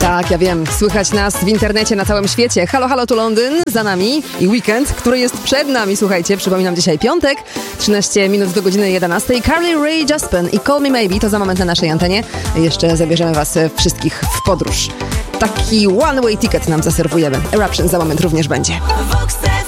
Tak, ja wiem, słychać nas w internecie na całym świecie. Halo, halo, tu Londyn, za nami i weekend, który jest przed nami, słuchajcie, przypominam, dzisiaj piątek, 13 minut do godziny 11. Carly Rae Jepsen i Call Me Maybe, to za moment na naszej antenie. Jeszcze zabierzemy was wszystkich w podróż. Taki one-way ticket nam zaserwujemy. Eruption za moment również będzie.